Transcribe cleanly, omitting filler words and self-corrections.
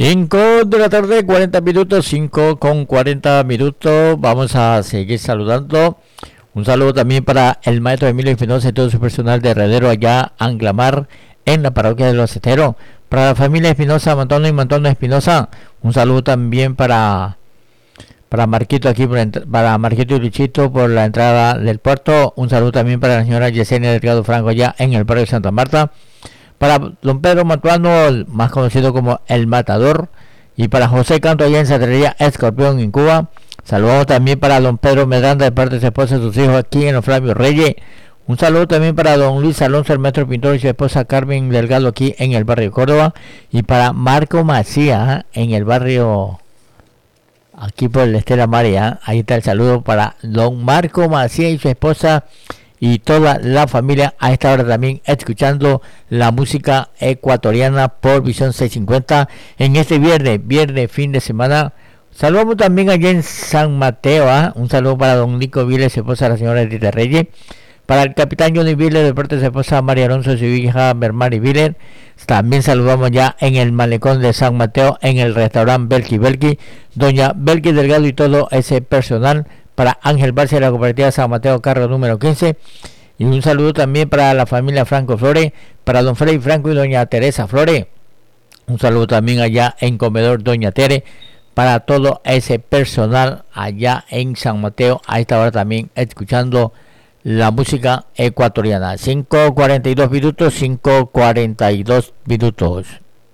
5 de la tarde, 40 minutos, 5 con 40 minutos. Vamos a seguir saludando. Un saludo también para el maestro Emilio Espinosa y todo su personal de Herredero allá, Anglamar, en la parroquia de Los Esteros. Para la familia Espinosa, Mantón y Mantón Espinosa. Un saludo también para Marquito aquí, para Marquito y Luchito por la entrada del puerto. Un saludo también para la señora Yesenia Delgado Franco allá en el barrio de Santa Marta. Para don Pedro Matuano, más conocido como El Matador, y para José Canto allá en Santería Escorpión en Cuba. Saludos también para don Pedro Medanda de parte de su esposa y sus hijos aquí en los Flavios Reyes. Un saludo también para don Luis Alonso, el maestro pintor, y su esposa Carmen Delgado aquí en el barrio Córdoba. Y para Marco Macías en el barrio, aquí por el Estela María. Ahí está el saludo para don Marco Macías y su esposa y toda la familia a esta hora también escuchando la música ecuatoriana por Visión 650 en este viernes fin de semana. Saludamos también allá en San Mateo, un saludo para don Nico Viles, su esposa la señora Edith Reyes, para el capitán Johnny Viles de parte de su esposa María Alonso y su hija Mermari Viles. También saludamos ya en el malecón de San Mateo, en el restaurante Belki, doña Belki Delgado y todo ese personal. Para Ángel Barcia de la cooperativa San Mateo, carro número 15. Y un saludo también para la familia Franco Flores, para don Freddy Franco y doña Teresa Flores. Un saludo también allá en Comedor Doña Tere, para todo ese personal allá en San Mateo, a esta hora también escuchando la música ecuatoriana. 5:42 minutos, 5:42 minutos.